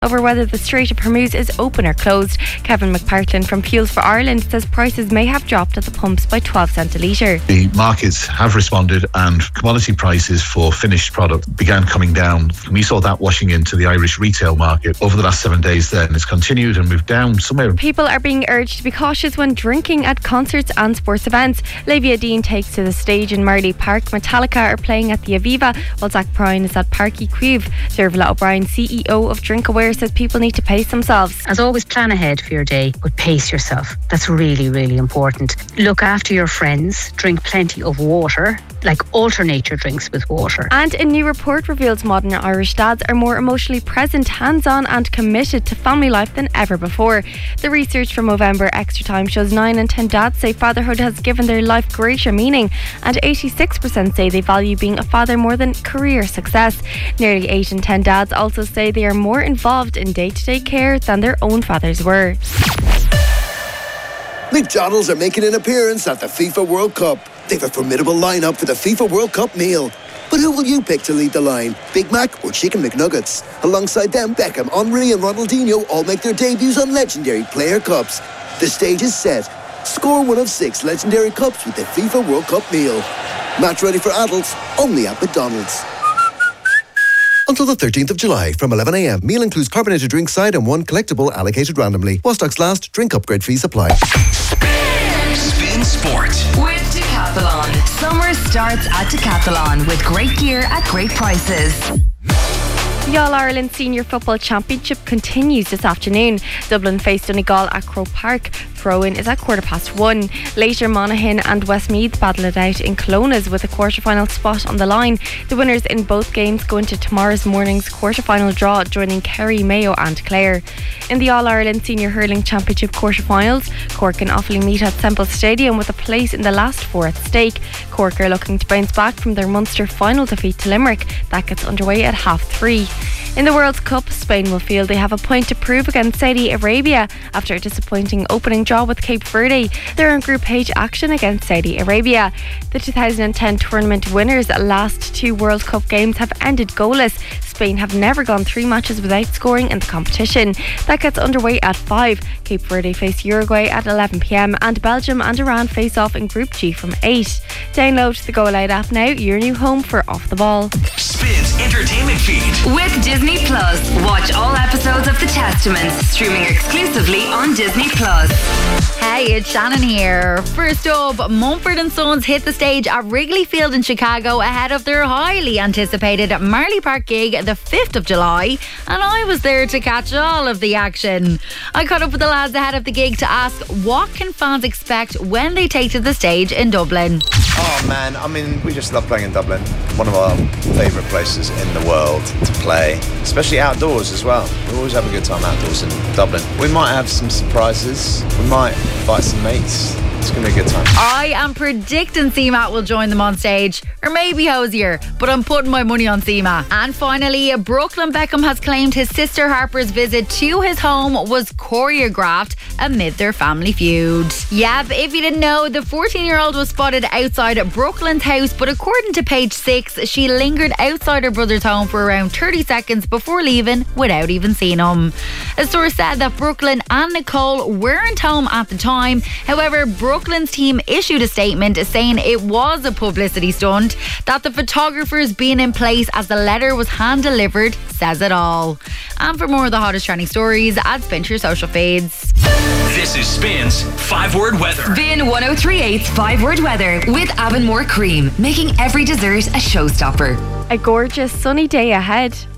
over whether the Strait of Hormuz is open or closed. Kevin McPartlin from Fuels for Ireland says prices may have dropped at the pumps by 12 cents a litre. The markets have responded and commodity prices for finished product began coming down. We saw that washing into the Irish retail market over the last 7 days then. It's continued and moved down somewhere. People are being urged to be cautious when drinking at concerts and sports events. Leivia Dean takes to the stage in Marley Park. Metallica are playing at the Aviva, while Zach Bryan is at Parky Cueve. Dervla O'Brien, CEO of DrinkAware, says people need to pace themselves. As always, plan ahead for your day, but pace yourself. That's really, really important. Look after your friends, drink plenty of water, like alternate your drinks with water. And a new report reveals modern Irish dads are more emotionally present, hands-on and committed to family life than ever before. The research from Movember Extra Time shows 9 in 10 dads say fatherhood has given their life greater meaning, and 86% say they value being a father more than career success. Nearly 8 in 10 dads also say they are more involved in day-to-day care than their own fathers were. McDonald's are making an appearance at the FIFA World Cup. They've a formidable lineup for the FIFA World Cup meal. But who will you pick to lead the line? Big Mac or Chicken McNuggets? Alongside them, Beckham, Henry and Ronaldinho all make their debuts on legendary player cups. The stage is set. Score one of 6 legendary cups with the FIFA World Cup meal. Match ready for adults, only at McDonald's. Until the 13th of July from 11 a.m. Meal includes carbonated drink side and 1 collectible allocated randomly. While stocks last, drink upgrade fees apply. Spin Sport with Decathlon. Summer starts at Decathlon with great gear at great prices. The All-Ireland Senior Football Championship continues this afternoon. Dublin face Donegal at Croke Park. Throw-in is at 1:15. Later, Monaghan and Westmeath battle it out in Clones with a quarter-final spot on the line. The winners in both games go into tomorrow's morning's quarter-final draw, joining Kerry, Mayo and Clare. In the All-Ireland Senior Hurling Championship quarter-finals, Cork and Offaly meet at Semple Stadium with a place in the last 4 at stake. Cork are looking to bounce back from their Munster final defeat to Limerick. That gets underway at 3:30. In the World Cup, Spain will feel they have a point to prove against Saudi Arabia after a disappointing opening draw with Cape Verde. They're in Group H action against Saudi Arabia. The 2010 tournament winners' last 2 World Cup games have ended goalless. Spain have never gone 3 matches without scoring in the competition. That gets underway at 5. Cape Verde face Uruguay at 11 p.m. and Belgium and Iran face off in Group G from 8. Download the Go Loud app now, your new home for Off the Ball. Spins entertainment feed with Disney Plus. Watch all episodes of The Testaments streaming exclusively on Disney Plus. Hey, it's Shannon here. First up, Mumford & Sons hit the stage at Wrigley Field in Chicago ahead of their highly anticipated Marley Park gig the 5th of July, and I was there to catch all of the action. I caught up with the lads ahead of the gig to ask what can fans expect when they take to the stage in Dublin. Oh man, I mean, we just love playing in Dublin. One of our favourite places in the world to play, especially outdoors as well. We always have a good time outdoors in Dublin. We might have some surprises. We might invite some mates. It's going to be a good time. I am predicting CMA will join them on stage, or maybe Hosier, but I'm putting my money on CMA. And finally, Brooklyn Beckham has claimed his sister Harper's visit to his home was choreographed amid their family feud. Yep, if you didn't know, the 14-year-old was spotted outside Brooklyn's house, but according to Page 6, she lingered outside her brother's home for around 30 seconds before leaving without even seeing him. A source said that Brooklyn and Nicole weren't home at the time. However, Brooklyn's team issued a statement saying it was a publicity stunt, that the photographers being in place as the letter was hand-delivered says it all. And for more of the hottest trending stories, add Spin to your social feeds. This is Spin's 5-word weather. Spin 1038's 5-word weather with Avonmore Cream, making every dessert a showstopper. A gorgeous sunny day ahead.